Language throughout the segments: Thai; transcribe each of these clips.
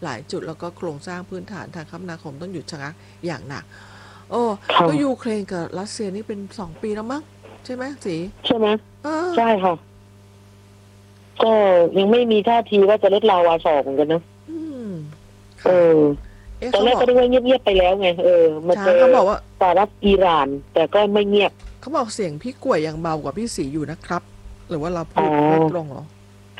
หลายจุดแล้วก็โครงสร้างพื้นฐานทางคมนาคมต้องหยุดชะงักอย่างหนักโอ้ก็ยูเครนกับรัสเซียนี่เป็น2 ปีแล้วมั้งใช่ไหมสีใช่ไหมใช่ค่ะก็ยังไม่มีท่าทีว่าจะลดลาวาสอกเหมือนกันนะตอนแรกก็ได้ว่าเงียบๆไปแล้วไงมาเจอเขาบอกว่าสหรัฐอิหร่านแต่ก็ไม่เงียบเขาบอกเสียงพี่กล้วยยังเบากว่าพี่สีอยู่นะครับหรือว่าเราพูดไม่ตรงหรอ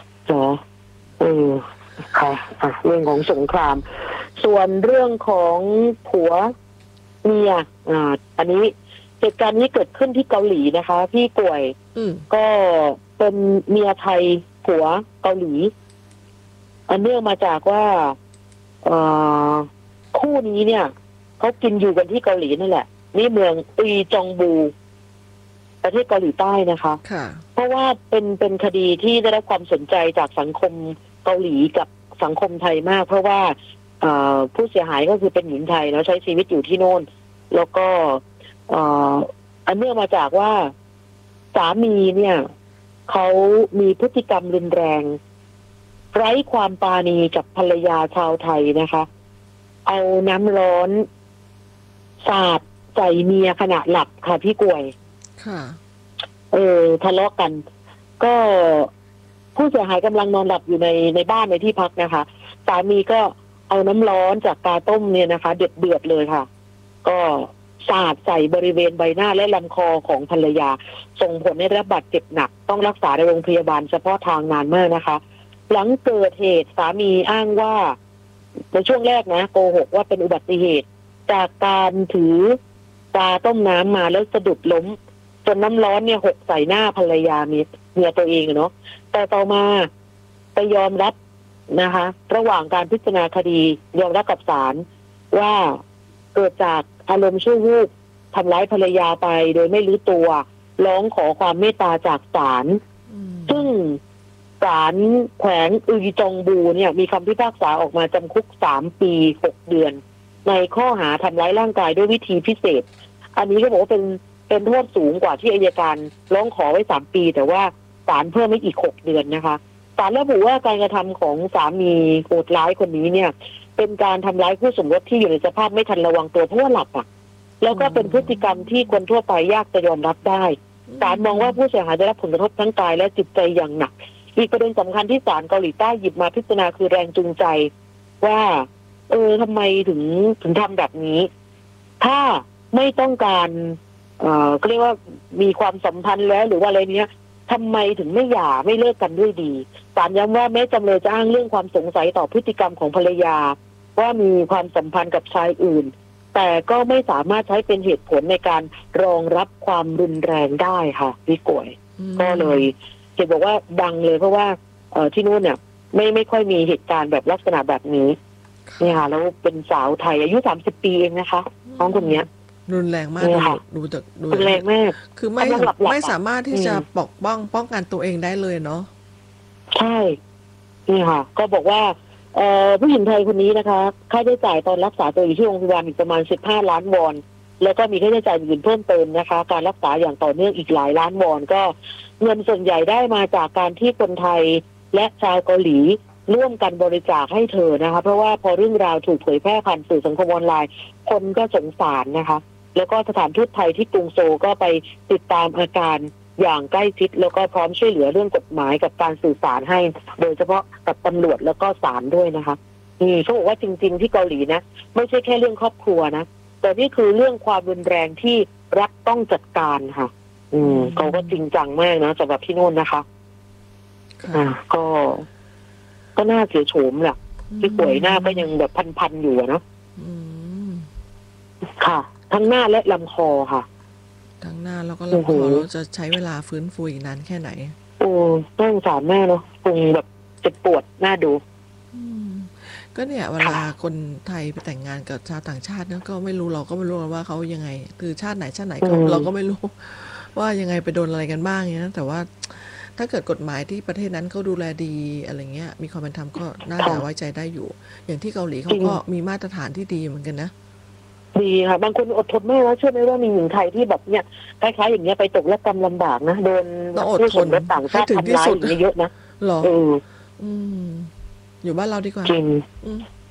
ค่ะเรื่องของสงครามส่วนเรื่องของผัวเมียอันนี้เหตุการณ์นี้เกิดขึ้นที่เกาหลีนะคะพี่กล้วยก็เป็นเมียไทยผัวเกาหลีเนื่องมาจากว่าคู่นี้เนี่ยเขากินอยู่กันที่เกาหลีนั่นแหละนี่เมืองอุยจองบูประเทศเกาหลีใต้นะคะเพราะว่าเป็นคดีที่ได้รับความสนใจจากสังคมเกาหลีกับสังคมไทยมากเพราะว่าผู้เสียหายก็คือเป็นหญิงไทยแล้วใช้ชีวิตอยู่ที่โน่นแล้วก็เนื่องมาจากว่าสามีเนี่ยเขามีพฤติกรรมรุนแรงไร้ความปราณีกับภรรยาชาวไทยนะคะเอาน้ำร้อนสาดใส่เมียขณะหลับค่ะพี่กล้วยค่ะทะเลาะกันก็ผู้เสียหายกำลังนอนหลับอยู่ในบ้านในที่พักนะคะสามีก็เอาน้ำร้อนจากกาต้มเนี่ยนะคะเดือดเลยค่ะก็สาดใส่บริเวณใบหน้าและลำคอของภรรยาส่งผลให้ได้รับบาดเจ็บหนักต้องรักษาในโรงพยาบาลเฉพาะทางนานมากนะคะหลังเกิดเหตุสามีอ้างว่าในช่วงแรกนะโกหกว่าเป็นอุบัติเหตุจากการถือกาต้มน้ำมาแล้วสะดุดล้มจนน้ำร้อนเนี่ยหกใส่หน้าภรรยาเมียตัวเองเนาะแต่ต่อมาไปยอมรับนะคะระหว่างการพิจารณาคดียอมรับกับศาลว่าเกิดจากอารมณ์ชั่ววูบทำร้ายภรรยาไปโดยไม่รู้ตัวร้องขอความเมตตาจากศาลซึ่งศาลแขวงอุยจองบูเนี่ยมีคำพิพากษาออกมาจำคุก3 ปี 6 เดือนในข้อหาทำร้ายร่างกายด้วยวิธีพิเศษอันนี้ก็บอกว่าเป็นโทษสูงกว่าที่อัยการร้องขอไว้3 ปีแต่ว่าศาลเพิ่มให้อีก6 เดือนนะคะศาลระบุว่าการกระทำของสามีโหดร้ายคนนี้เนี่ยเป็นการทำร้ายคู่สมรสที่อยู่ในสภาพไม่ทันระวังตัวเพราะว่าหลับแล้วก็เป็นพฤติกรรมที่คนทั่วไปยากจะยอมรับได้ศาลมองว่าผู้เสียหายได้รับผลกระทบทั้งกายและจิตใจอย่างหนักอีกประเด็นสำคัญที่ศาลเกาหลีใต้หยิบมาพิจารณาคือแรงจูงใจว่าทำไมถึงทำแบบนี้ถ้าไม่ต้องการก็เรียกว่ามีความสัมพันธ์แล้วหรือว่าอะไรเนี้ยทำไมถึงไม่หย่าไม่เลิกกันด้วยดีศาลย้ำว่าแม้จำเลยจะอ้างเรื่องความสงสัยต่อพฤติกรรมของภรรยาว่ามีความสัมพันธ์กับชายอื่นแต่ก็ไม่สามารถใช้เป็นเหตุผลในการรองรับความรุนแรงได้ค่ะพี่กล้วยก็เลยเห็นบอกว่าดังเลยเพราะว่าที่นู่นเนี่ยไม่ค่อยมีเหตุการณ์แบบลักษณะแบบนี้เนี่ยค่ะแล้วเป็นสาวไทยอายุ30 ปีเองนะคะน้องคนนี้รุนแรงมากดูรุนแรงมากคือไม่สามารถที่จะป้องกันตัวเองได้เลยเนาะใช่นี่ค่ะก็บอกว่าผู้หญิงไทยคนนี้นะคะค่าใช้จ่ายตอนรักษาตัวอยู่ที่โรงพยาบาลอีกประมาณ15 ล้านวอนแล้วก็มีค่าใช้จ่ายอื่นเพิ่มเติมนะคะการรักษาอย่างต่อเนื่องอีกหลายล้านวอนก็เงินส่วนใหญ่ได้มาจากการที่คนไทยและชาวเกาหลีร่วมกันบริจาคให้เธอนะคะเพราะว่าพอเรื่องราวถูกเผยแพร่ผ่านสื่อสังคมออนไลน์คนก็สงสารนะคะแล้วก็สถานทูตไทยที่กรุงโซลก็ไปติดตามอาการอย่างใกล้ชิดแล้วก็พร้อมช่วยเหลือเรื่องกฎหมายกับการสื่อสารให้โดยเฉพาะกับตำรวจแล้วก็ศาลด้วยนะคะเขาบอกว่าจริงๆที่เกาหลีนะไม่ใช่แค่เรื่องครอบครัวนะแต่นี่คือเรื่องความรุนแรงที่รัฐต้องจัดการค่ะเขาก็จริงจังมากนะสำหรับที่โน่นนะคะก็น่าเสียโฉมแหละที่ป่วยหน้าก็ยังแบบพันอยู่นะค่ะทั้งหน้าและลำคอค่ะทั้งหน้าแล้วก็ลำคอเราจะใช้เวลาฟื้นฟูอีกนานแค่ไหนน่าสงสารแม่เนาะคงแบบเจ็บปวดน่าดูก็เนี่ยเวลาคนไทยไปแต่งงานกับชาวต่างชาติเนี่ยก็ไม่รู้เราก็ไม่รู้ว่าเขายังไงคือชาติไหนเราก็ไม่รู้ว่ายังไงไปโดนอะไรกันบ้างเงี้ยแต่ว่าถ้าเกิดกฎหมายที่ประเทศนั้นเขาดูแลดีอะไรเงี้ยมีความเป็นธรรมก็น่าจะไว้ใจได้อยู่อย่างที่เกาหลีเขาก็มีมาตรฐานที่ดีเหมือนกันนะดีค่ะบางคนอดทนมากแล้วเชื่อไหมว่ามีหญิงไทยที่แบบเนี่ยคล้ายๆอย่างเงี้ยไปตกและกำลำบากนะโดนผู้สมรสต่างชาติทำร้ายเยอะนะหรออยู่บ้านเราดีกว่าจริง